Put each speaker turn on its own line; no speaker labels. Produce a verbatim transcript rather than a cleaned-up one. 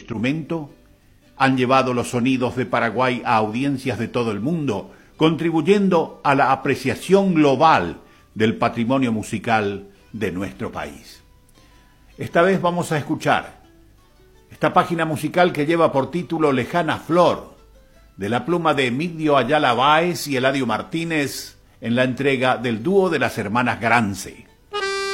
instrumento han llevado los sonidos de Paraguay a audiencias de todo el mundo, contribuyendo a la apreciación global del patrimonio musical de nuestro país. Esta vez vamos a escuchar esta página musical que lleva por título Lejana Flor, de la pluma de Emilio Ayala Báez y Eladio Martínez, en la entrega del dúo de las hermanas Grance.